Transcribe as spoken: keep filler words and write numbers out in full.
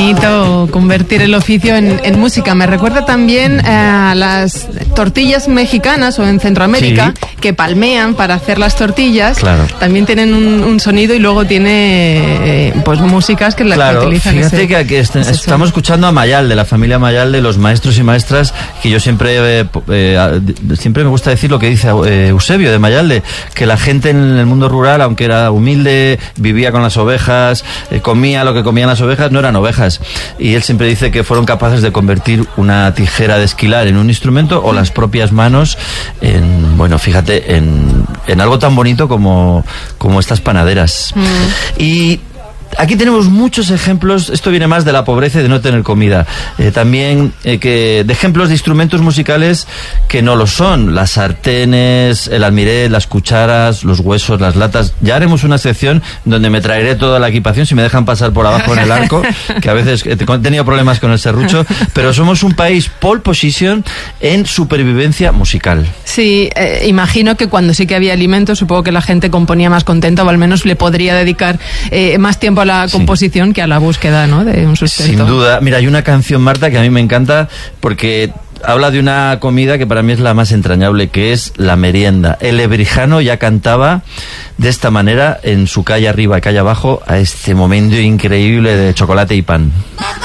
bonito convertir el oficio en, en música. Me recuerda también a las tortillas mexicanas o en Centroamérica, sí, que palmean para hacer las tortillas. Claro. También tienen un, un sonido y luego tiene eh, pues músicas que, la, claro, que utilizan. Fíjate ese, que aquí est estamos escuchando a Mayalde, la familia Mayalde, los maestros y maestras, que yo siempre, eh, eh, siempre me gusta decir lo que dice eh, Eusebio de Mayalde, que la gente en el mundo rural, aunque era humilde, vivía con las ovejas, eh, comía lo que comían las ovejas, no eran ovejas. Y él siempre dice que fueron capaces de convertir una tijera de esquilar en un instrumento o las propias manos en, bueno, fíjate, en, en algo tan bonito como, como estas panaderas. Mm. Y aquí tenemos muchos ejemplos, esto viene más de la pobreza y de no tener comida, eh, también eh, que de ejemplos de instrumentos musicales que no lo son, las sartenes, el almiré, las cucharas, los huesos, las latas. Ya haremos una sección donde me traeré toda la equipación si me dejan pasar por abajo en el arco, que a veces he tenido problemas con el serrucho, pero somos un país pole position en supervivencia musical. Sí, eh, imagino que cuando sí que había alimentos, supongo que la gente componía más contenta, o al menos le podría dedicar eh, más tiempo a la composición, sí, que a la búsqueda, ¿no?, de un sustento. Sin duda. Mira, hay una canción, Marta, que a mí me encanta porque habla de una comida que para mí es la más entrañable, que es la merienda. El Lebrijano ya cantaba de esta manera en su Calle Arriba, Calle Abajo, a este momento increíble de chocolate y pan.